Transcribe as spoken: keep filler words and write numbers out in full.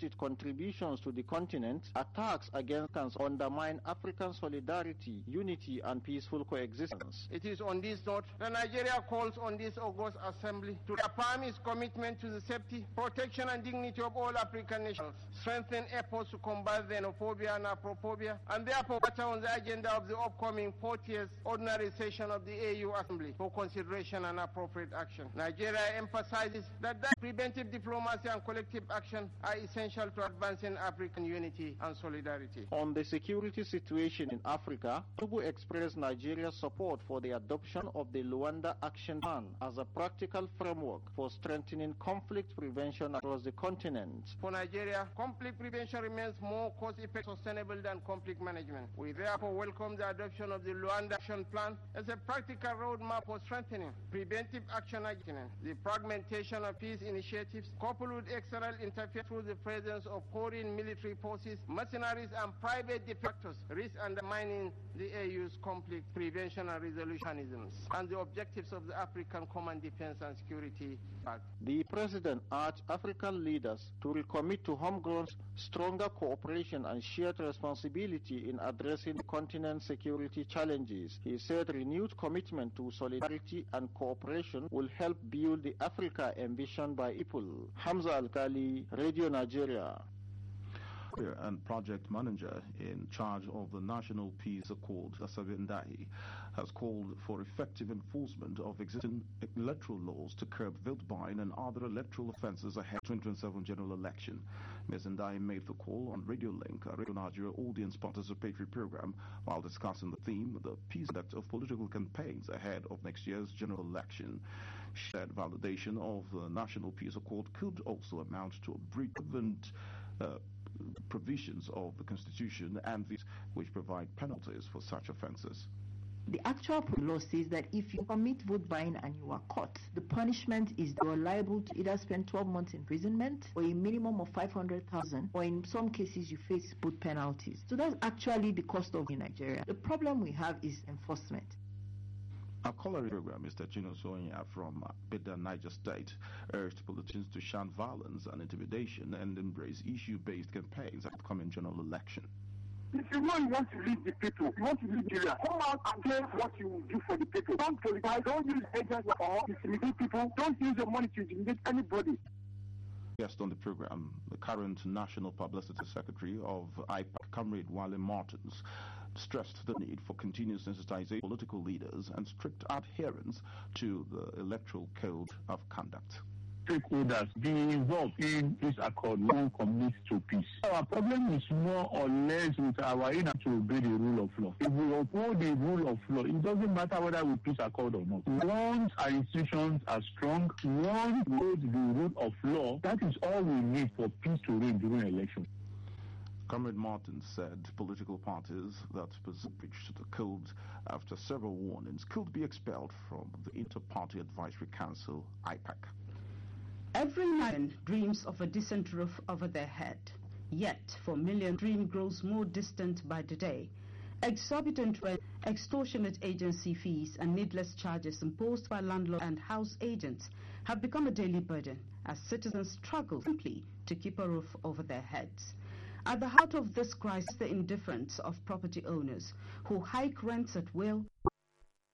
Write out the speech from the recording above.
its contributions to the continent, attacks against Africans undermine African solidarity, unity, and peaceful coexistence. It is on this note that Nigeria calls on this August Assembly to affirm its commitment to the safety, protection, and dignity of all African nations, strengthen efforts to combat xenophobia and Afrophobia, and therefore put on the agenda of the upcoming fortieth ordinary session of the A U Assembly for consideration and appropriate action. Nigeria emphasizes that, that preventive diplomacy and collective action are essential to advancing African unity and solidarity. On the security situation in Africa, Tinubu expressed Nigeria's support for the adoption of the Luanda Action Plan as a practical framework for strengthening conflict prevention across the continent. For Nigeria, conflict prevention remains more cost-effective and sustainable than conflict management. We therefore welcome the adoption of the Luanda Action Plan as a practical roadmap for strengthening preventive action against the fragmentation of peace initiatives, coupled with external interference through the presence of foreign military forces, mercenaries, and private defectors, risk undermining the A U's conflict prevention and resolution mechanisms and the objectives of the African Common Defense and Security Act. The President urged African leaders to recommit to homegrown stronger cooperation and shared responsibility in addressing the continent's security challenges. He said renewed commitment to solidarity and cooperation will help build the Africa envisioned by people. Hamza Alkali, Radio Nigeria. And project manager in charge of the National Peace Accord, Asabe Ndahi, has called for effective enforcement of existing electoral laws to curb vote buying and other electoral offences ahead of the twenty twenty-seven general election. Miz Ndahi made the call on Radio Link, a Radio Nigeria audience participatory program, while discussing the theme, the peace conduct of political campaigns ahead of next year's general election. She said validation of the National Peace Accord could also amount to a breach of uh, provisions of the Constitution and these which provide penalties for such offences. The actual law says that if you commit vote buying and you are caught, the punishment is you are liable to either spend twelve months imprisonment or a minimum of five hundred thousand, or in some cases you face both penalties. So that's actually the cost of in Nigeria. The problem we have is enforcement. Our caller program, Mister Chino Sonia from uh, Bida, Niger State, urged politicians to shun violence and intimidation and embrace issue-based campaigns at the upcoming general election. If you know you want to lead the people, you want to lead Nigeria, come out and tell what you will do for the people. Don't politicize, don't use agents or intimidate people, don't use your money to intimidate anybody. Guest on the program, the current National Publicity Secretary of I P A C, Comrade Wale Martins, stressed the need for continuous sensitization of political leaders and strict adherence to the Electoral Code of Conduct. Stakeholders being involved in this accord will commit to peace. Our problem is more or less with our inability to obey the rule of law. If we uphold the rule of law, it doesn't matter whether we peace accord or not. Once our institutions are strong, once we hold the rule of law, that is all we need for peace to reign during elections. Comrade Martin said political parties that breached the code after several warnings could be expelled from the Inter-Party Advisory Council, I P A C. Every man dreams of a decent roof over their head. Yet, for millions, dream grows more distant by the day. Exorbitant rent, extortionate agency fees, and needless charges imposed by landlords and house agents have become a daily burden as citizens struggle simply to keep a roof over their heads. At the heart of this crisis, the indifference of property owners who hike rents at will,